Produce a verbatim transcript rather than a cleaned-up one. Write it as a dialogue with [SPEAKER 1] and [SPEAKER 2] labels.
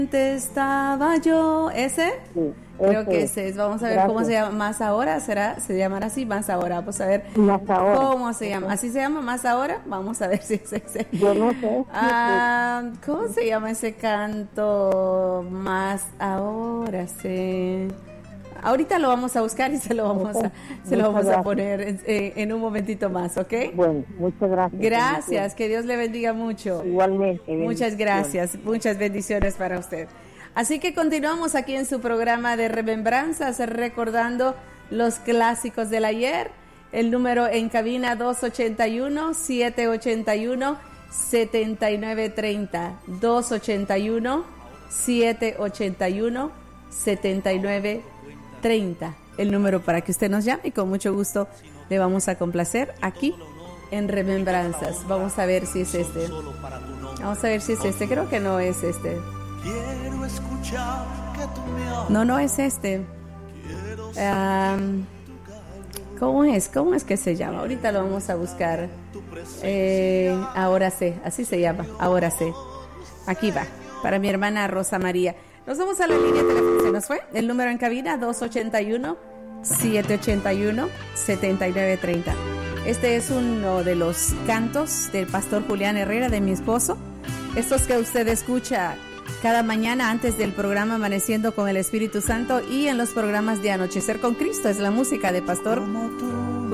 [SPEAKER 1] Estaba yo, ¿ese?
[SPEAKER 2] Sí,
[SPEAKER 1] creo
[SPEAKER 2] ese
[SPEAKER 1] que
[SPEAKER 2] es.
[SPEAKER 1] ese es. Vamos a ver
[SPEAKER 2] Gracias.
[SPEAKER 1] cómo se llama. Más ahora, será, se llamará así, más ahora. Vamos a ver
[SPEAKER 2] Más ahora.
[SPEAKER 1] cómo se llama. ¿Así se llama más ahora? Vamos a ver si es ese.
[SPEAKER 2] Yo no sé.
[SPEAKER 1] Ah, ¿cómo se llama ese canto? Más ahora, sí. Ahorita lo vamos a buscar y se lo vamos a, se lo vamos a poner en, en un momentito más, ¿ok?
[SPEAKER 2] Bueno, muchas gracias.
[SPEAKER 1] Gracias, que Dios le bendiga mucho.
[SPEAKER 2] Igualmente.
[SPEAKER 1] Muchas gracias, muchas bendiciones para usted. Así que continuamos aquí en su programa de remembranzas, recordando los clásicos del ayer. El número en cabina dos ochenta y uno, siete ochenta y uno, setenta y nueve treinta. dos ochenta y uno, siete ochenta y uno, setenta y nueve treinta. El número para que usted nos llame y con mucho gusto le vamos a complacer aquí en Remembranzas. Vamos a ver si es este. Vamos a ver si es este. Creo que no es este. No, no es este. Um, ¿Cómo es? ¿Cómo es que se llama? Ahorita lo vamos a buscar. Eh, ahora sé, así se llama. Ahora sé. Aquí va, para mi hermana Rosa María. Nos vamos a la línea telefónica. ¿Se nos fue? El número en cabina dos ochenta y uno, siete ochenta y uno, setenta y nueve treinta. Este es uno de los cantos del pastor Julián Herrera, de mi esposo. Estos que usted escucha cada mañana antes del programa Amaneciendo con el Espíritu Santo y en los programas de Anochecer con Cristo. Es la música de pastor